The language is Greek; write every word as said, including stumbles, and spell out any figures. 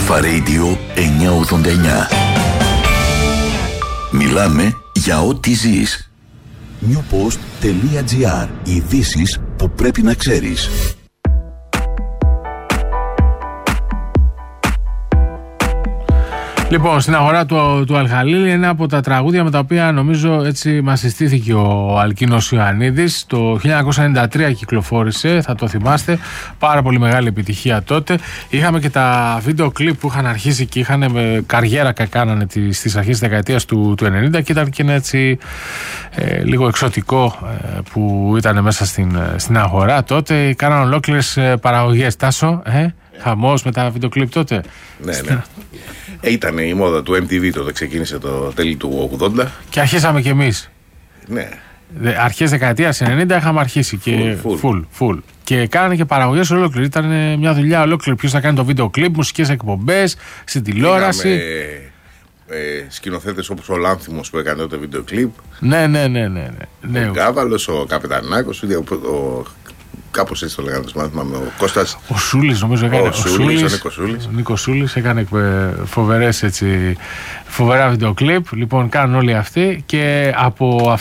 Αλφα Radio εννιακόσια ογδόντα εννιά. Μιλάμε για ό,τι ζεις. newpost.gr. Ειδήσεις που πρέπει να ξέρεις. Λοιπόν, στην αγορά του, του Αλχαλίλη, ένα από τα τραγούδια με τα οποία νομίζω έτσι μας συστήθηκε ο Αλκίνος Ιωαννίδης. Το χίλια εννιακόσια ενενήντα τρία κυκλοφόρησε, θα το θυμάστε, πάρα πολύ μεγάλη επιτυχία τότε. Είχαμε και τα βίντεο κλιπ που είχαν αρχίσει και είχαν καριέρα και κάνανε στις αρχές της δεκαετίας του, του ενενήντα και ήταν και ένα έτσι ε, λίγο εξωτικό ε, που ήταν μέσα στην, στην αγορά τότε. Κάναν ολόκληρες παραγωγές. Τάσο, ε, χαμός με τα βίντεο κλιπ τότε. Ναι, ναι. Ε, ήταν η μόδα του εμ τι βι τότε, ξεκίνησε το τέλη του ογδόντα. Και αρχίσαμε κι εμείς. Ναι. Αρχές δεκαετίας ενενήντα είχαμε αρχίσει και full, full. full, full. Και κάνανε και παραγωγές ολόκληρη. Ήταν μια δουλειά ολόκληρη. Ποιος θα κάνει το βίντεο κλιπ, μουσικές εκπομπές, στην τηλεόραση. Είχαμε, ε, σκηνοθέτες όπως ο Λάνθιμος που έκανε το βίντεο κλιπ. Ναι, ναι, ναι, ναι, ναι. Ο Κάβαλος, ο Καπετανάκος, ο, ο, κάπως έτσι το λέγανε, θυμάμαι, ο Κώστας. Ο Σούλης νομίζω έκανε. Ο Σούλης, ο Νίκος Σούλης. Ο Νίκος Σούλης έκανε φοβερές έτσι, φοβερά βίντεο κλιπ. Λοιπόν, κάνουν όλοι αυτοί και από